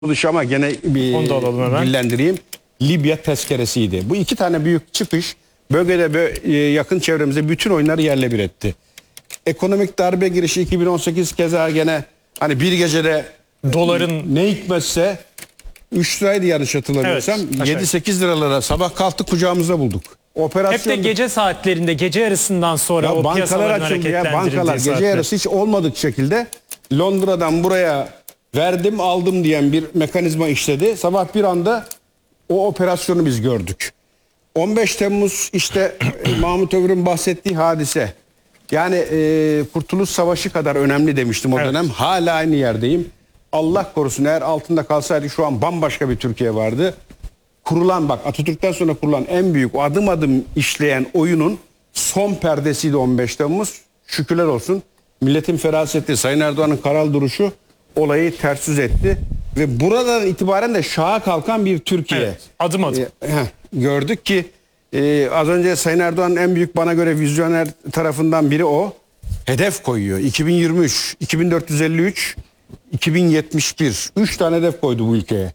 kuruluş ama gene bir Onu da alalım hemen. dillendireyim. Libya tezkeresiydi. Bu iki tane büyük çıkış bölgede yakın çevremizde bütün oyunları yerle bir etti. Ekonomik darbe girişi 2018 keza gene hani bir gecede Doların ne hikmetse 3 liraydı yanlış hatırlamıyorsam. Evet, 7-8 liralara sabah kalktık kucağımızda bulduk. hep Operasyon de gece saatlerinde, gece yarısından sonra ya o bankalar piyasaların açıldı ya, hareketlendirildiği bankalar gece saatler. yarısı hiç olmadık şekilde Londra'dan buraya verdim aldım diyen bir mekanizma işledi. Sabah bir anda o operasyonu biz gördük. 15 Temmuz işte Mahmut Övür'ün bahsettiği hadise. Yani Kurtuluş Savaşı kadar önemli demiştim o Evet. dönem. Hala aynı yerdeyim. Allah korusun eğer altında kalsaydı şu an bambaşka bir Türkiye vardı. Kurulan bak Atatürk'ten sonra kurulan en büyük adım adım işleyen oyunun son perdesiydi 15 Temmuz. Şükürler olsun. Milletin feraseti, Sayın Erdoğan'ın karal duruşu olayı ters yüz etti. Ve buradan itibaren de şaha kalkan bir Türkiye. Evet, adım adım. Gördük ki az önce Sayın Erdoğan'ın en büyük bana göre vizyoner tarafından biri o. Hedef koyuyor. 2023, 2453, 2071. 3 tane hedef koydu bu ülkeye.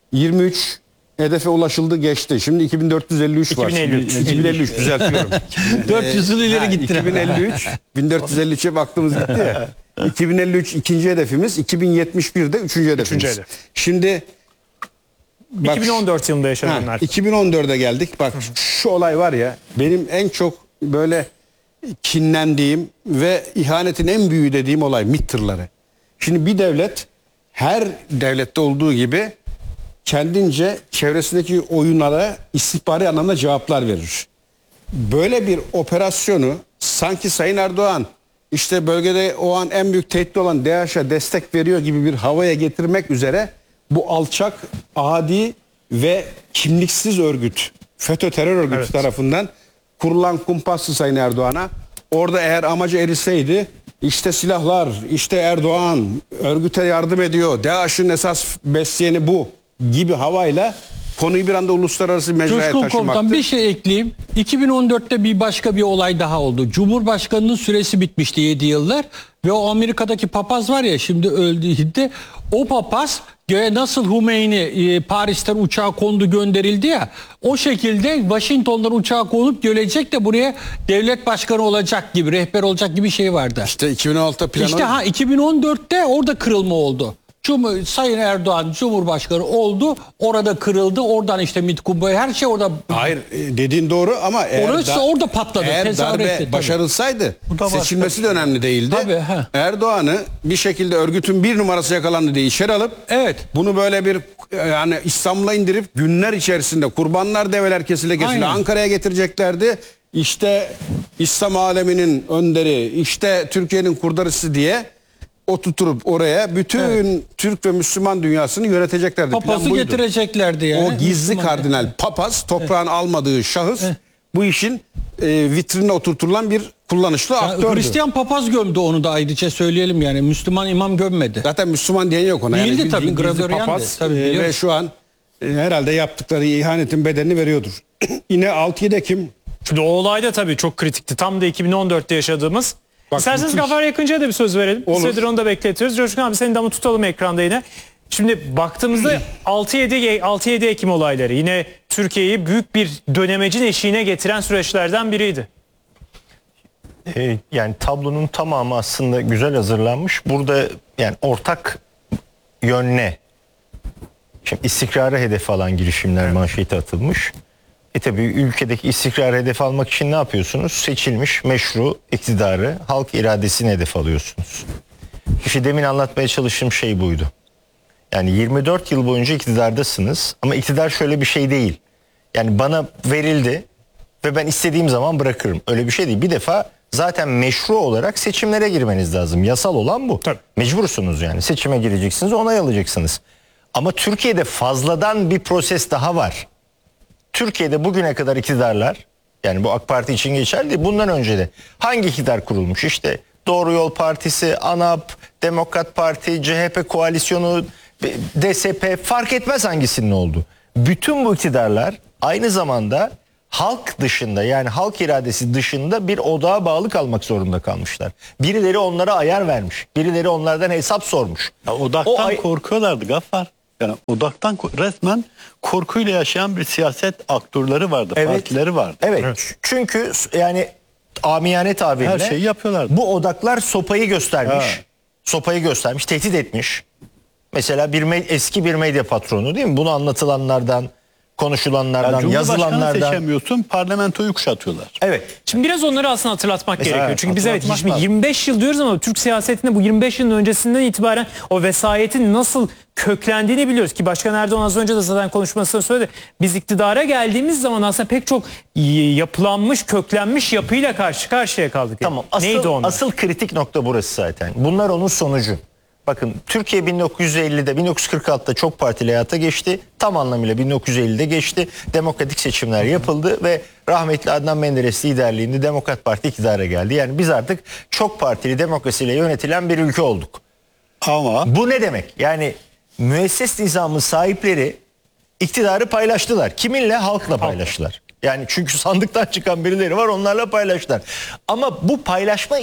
23 hedefe ulaşıldı geçti. Şimdi 2453 var. 2053. 2053 düzeltiyorum. 400 yıl ileri gitti. 2053, 1453'e baktığımız gitti ya. 2053 ikinci hedefimiz, 2071'de üçüncü hedefimiz. hedef. Şimdi bak, 2014 yılında yaşananlar. 2014'e geldik. Bak şu olay var ya benim en çok böyle kinlendiğim ve ihanetin en büyüğü dediğim olay MİT tırları. Şimdi bir devlet her devlette olduğu gibi kendince çevresindeki oyunlara istihbari anlamda cevaplar verir. Böyle bir operasyonu sanki Sayın Erdoğan işte bölgede o an en büyük tehdit olan DAEŞ'e destek veriyor gibi bir havaya getirmek üzere bu alçak, adi ve kimliksiz örgüt, FETÖ terör örgütü Evet. tarafından kurulan kumpaslı Sayın Erdoğan'a orada eğer amacı eriseydi işte silahlar, işte Erdoğan örgüte yardım ediyor, DAEŞ'in esas besleyeni bu gibi havayla konuyu bir anda uluslararası mecraya Coşkun Komutan taşımaktı. bir şey ekleyeyim. 2014'te bir başka bir olay daha oldu. Cumhurbaşkanının süresi bitmişti 7 yıllar ve o Amerika'daki papaz var ya şimdi öldüğünde o papaz göğe nasıl Hümeyni Paris'ten uçağa kondu gönderildi ya o şekilde Washington'dan uçağa konup gelecek de buraya devlet başkanı olacak gibi rehber olacak gibi şey vardı. İşte 2016'da plan İşte 2014'te orada kırılma oldu. Sayın Erdoğan Cumhurbaşkanı oldu. Orada kırıldı. Oradan işte MİT Kumpanya her şey orada. Hayır dediğin doğru ama Orası orada patladı. Eğer tezahür darbe etti, tabii. başarılsaydı Bu da başka seçilmesi de önemli değildi. Tabii, he. Erdoğan'ı bir şekilde örgütün bir numarası yakalandı diye içeri alıp Evet. bunu böyle bir yani İstanbul'a indirip günler içerisinde kurbanlar develer kesile Aynen. Ankara'ya getireceklerdi. İşte İslam aleminin önderi, işte Türkiye'nin kurdarısı diye oturtup oraya bütün Türk ve Müslüman dünyasını yöneteceklerdi. Plan Papazı buydu. getireceklerdi yani. O gizli Müslüman. kardinal papaz toprağın almadığı şahıs bu işin vitrine oturtulan bir kullanışlı Yani aktördü. Hristiyan papaz gömdü onu da ayrıca söyleyelim yani. Müslüman imam gömmedi. Zaten Müslüman diyen yok ona. Değildi Yani tabii, bildiğin gizli Gregorian'dı. papaz Tabii, biliyorum. ve şu an herhalde yaptıkları ihanetin bedelini veriyordur. Yine 6-7 Ekim Şimdi o olay da tabii çok kritikti. Tam da 2014'te yaşadığımız. Bak, İsterseniz müthiş. Gafar Yakıncı'ya da bir söz verelim. Bir Olur. süredir onu da bekletiyoruz. Coşkun abi seni de ama tutalım ekranda yine. Şimdi baktığımızda 6-7 Ekim olayları yine Türkiye'yi büyük bir dönemecin eşiğine getiren süreçlerden biriydi. Yani tablonun tamamı aslında güzel hazırlanmış. Burada yani ortak yönle şimdi istikrarı hedef alan girişimler manşeti atılmış. Tabii ülkedeki istikrarı hedef almak için ne yapıyorsunuz? Seçilmiş meşru iktidarı, halk iradesini hedef alıyorsunuz. İşte demin anlatmaya çalıştığım şey buydu. Yani 24 yıl boyunca iktidardasınız ama iktidar şöyle bir şey değil. Yani bana verildi ve ben istediğim zaman bırakırım. Öyle bir şey değil. Bir defa zaten meşru olarak seçimlere girmeniz lazım. Yasal olan bu. Tabii. Mecbursunuz yani. Seçime gireceksiniz, onay alacaksınız. Ama Türkiye'de fazladan bir proses daha var. Türkiye'de bugüne kadar iktidarlar, yani bu AK Parti için geçerli değil, bundan önce de hangi iktidar kurulmuş? İşte Doğru Yol Partisi, ANAP, Demokrat Parti, CHP koalisyonu, DSP fark etmez hangisinin oldu. Bütün bu iktidarlar aynı zamanda halk dışında yani halk iradesi dışında bir odağa bağlı kalmak zorunda kalmışlar. Birileri onlara ayar vermiş. Birileri onlardan hesap sormuş. Ya odaktan korkuyorlardı Gaffar. Yani odaktan resmen korkuyla yaşayan bir siyaset aktörleri vardı, partileri vardı. Evet. Çünkü yani amiyane tabirle Her şeyi yapıyorlardı. bu odaklar sopayı göstermiş. Ha. Sopayı göstermiş, tehdit etmiş. Mesela eski bir medya patronu değil mi? Bunu anlatılanlardan, konuşulanlardan, Yani Cumhurbaşkanı yazılanlardan. seçemiyorsun, parlamentoyu kuşatıyorlar. Evet. Şimdi biraz onları aslında hatırlatmak gerekiyor. Çünkü biz evet hatırlatmak şimdi lazım. 25 yıl diyoruz ama Türk siyasetinde bu 25 yılın öncesinden itibaren o vesayetin nasıl köklendiğini biliyoruz ki Başkan Erdoğan az önce de zaten konuşmasında söyledi. Biz iktidara geldiğimiz zaman aslında pek çok yapılanmış, köklenmiş yapıyla karşı karşıya kaldık. Tamam. Neydi onlar? Asıl kritik nokta burası zaten. Bunlar onun sonucu. Bakın Türkiye 1950'de 1946'da çok partili hayata geçti. Tam anlamıyla 1950'de geçti. Demokratik seçimler yapıldı ve rahmetli Adnan Menderes liderliğinde Demokrat Parti iktidara geldi. Yani biz artık çok partili demokrasiyle yönetilen bir ülke olduk. Ama Bu ne demek? Yani müesses nizamın sahipleri iktidarı paylaştılar. Kiminle? Halkla paylaştılar. Yani çünkü sandıktan çıkan birileri var, onlarla paylaştılar. Ama bu paylaşma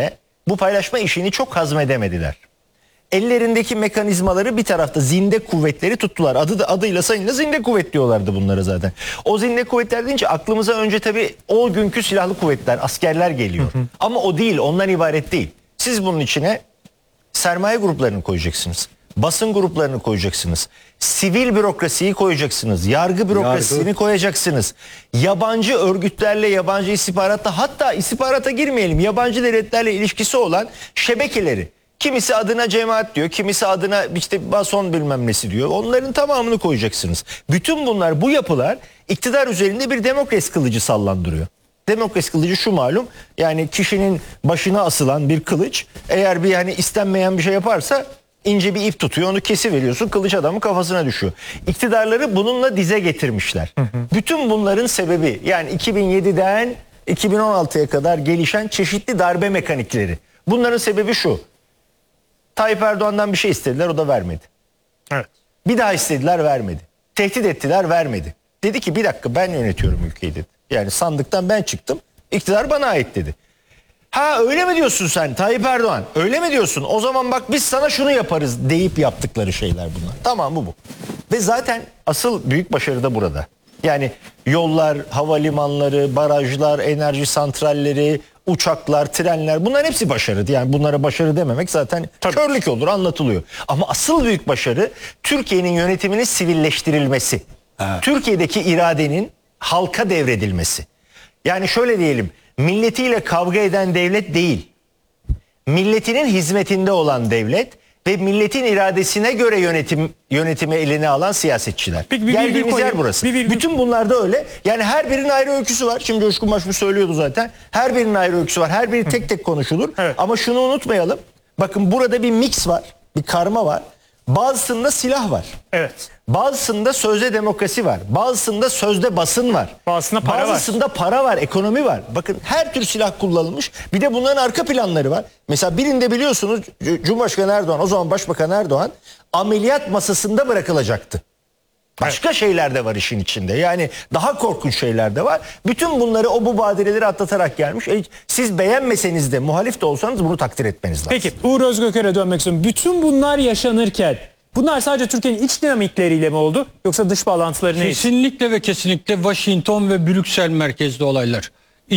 işini çok hazmedemediler. Ellerindeki mekanizmaları bir tarafta zinde kuvvetleri tuttular. Adıyla sayıyla zinde kuvvet diyorlardı bunlara zaten. O zinde kuvvetler deyince aklımıza önce tabii o günkü silahlı kuvvetler, askerler geliyor. Ama o değil, ondan ibaret değil. Siz bunun içine sermaye gruplarını koyacaksınız. Basın gruplarını koyacaksınız. Sivil bürokrasiyi koyacaksınız. Yargı bürokrasisini koyacaksınız. Yabancı örgütlerle, yabancı istihbaratla, hatta istihbarata girmeyelim, yabancı devletlerle ilişkisi olan şebekeleri. Kimisi adına cemaat diyor, kimisi adına işte bason bilmem nesi diyor. Onların tamamını koyacaksınız. Bütün bunlar, bu yapılar iktidar üzerinde bir demokrasi kılıcı sallandırıyor. Demokrasi kılıcı şu malum, yani kişinin başına asılan bir kılıç, eğer bir hani istenmeyen bir şey yaparsa ince bir ip tutuyor, onu kesiveriyorsun, kılıç adamın kafasına düşüyor. İktidarları bununla dize getirmişler. Bütün bunların sebebi, yani 2007'den 2016'ya kadar gelişen çeşitli darbe mekanikleri. Bunların sebebi şu: Tayyip Erdoğan'dan bir şey istediler, o da vermedi. Evet. Bir daha istediler, vermedi. Tehdit ettiler, vermedi. Dedi ki bir dakika, ben yönetiyorum ülkeyi dedi. Yani sandıktan ben çıktım, iktidar bana ait dedi. Ha öyle mi diyorsun sen Tayyip Erdoğan? Öyle mi diyorsun? O zaman bak biz sana şunu yaparız deyip yaptıkları şeyler bunlar. Tamam, bu. Ve zaten asıl büyük başarı da burada. Yani yollar, havalimanları, barajlar, enerji santralleri, uçaklar, trenler, bunların hepsi başarı. Yani bunlara başarı dememek zaten körlük olur, anlatılıyor. Ama asıl büyük başarı Türkiye'nin yönetiminin sivilleştirilmesi. Evet. Türkiye'deki iradenin halka devredilmesi. Yani şöyle diyelim, milletiyle kavga eden devlet değil, milletinin hizmetinde olan devlet ve milletin iradesine göre yönetimi eline alan siyasetçiler. Geldiğimiz yer burası. Bütün bunlar da öyle. Yani her birinin ayrı öyküsü var. Şimdi Coşkun Başbuğ söylüyordu zaten. Her birinin ayrı öyküsü var. Her biri tek tek konuşulur. Evet. Ama şunu unutmayalım. Bakın burada bir mix var. Bir karma var. Bazısında silah var. Evet. Bazısında sözde demokrasi var. Bazısında sözde basın var. Bazısında para var, ekonomi var. Bakın her tür silah kullanılmış. Bir de bunların arka planları var. Mesela birinde biliyorsunuz Cumhurbaşkanı Erdoğan, o zaman Başbakan Erdoğan ameliyat masasında bırakılacaktı. Başka şeyler de var işin içinde. Yani daha korkunç şeyler de var. Bütün bunları, bu badireleri atlatarak gelmiş. Siz beğenmeseniz de, muhalif de olsanız bunu takdir etmeniz lazım. Peki Uğur Özgöker'e dönmek istiyorum. Bütün bunlar yaşanırken bunlar sadece Türkiye'nin iç dinamikleriyle mi oldu yoksa dış bağlantıları neydi? Kesinlikle ve kesinlikle Washington ve Brüksel merkezli olaylar.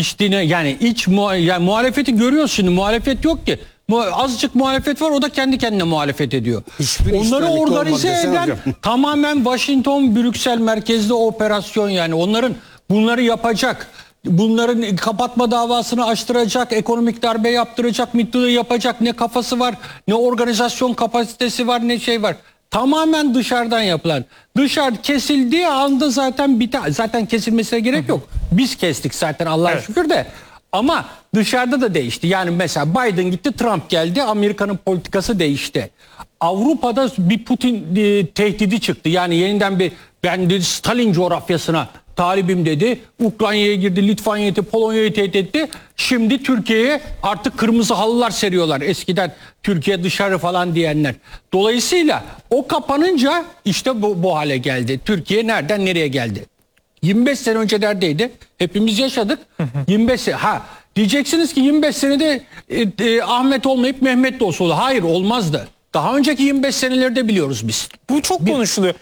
Yani muhalefeti görüyoruz şimdi. Muhalefet yok ki. Azıcık muhalefet var, o da kendi kendine muhalefet ediyor. Onları organize eden tamamen Washington, Brüksel merkezli operasyon yani. Onların bunları yapacak. Bunların kapatma davasını açtıracak, ekonomik darbe yaptıracak, MİT'leri yapacak. Ne kafası var, ne organizasyon kapasitesi var, ne şey var. Tamamen dışarıdan yapılan. Dışarı kesildiği anda zaten zaten kesilmesine gerek yok. Biz kestik zaten Allah'a şükür de. Ama dışarıda da değişti. Yani mesela Biden gitti, Trump geldi, Amerika'nın politikası değişti. Avrupa'da bir Putin tehdidi çıktı. Yani yeniden ben dedi Stalin coğrafyasına talibim dedi. Ukrayna'ya girdi, Litvanya'yı, Polonya'yı tehdit etti. Şimdi Türkiye'ye artık kırmızı halılar seriyorlar. Eskiden Türkiye dışarı falan diyenler. Dolayısıyla o kapanınca işte bu hale geldi. Türkiye nereden nereye geldi? 25 sene önce neredeydi? Hepimiz yaşadık. 25 sene. Diyeceksiniz ki 25 senede Ahmet olmayıp Mehmet de olsa olur. Hayır, olmazdı. Daha önceki 25 seneleri de biliyoruz biz. Bu çok konuşuluyor.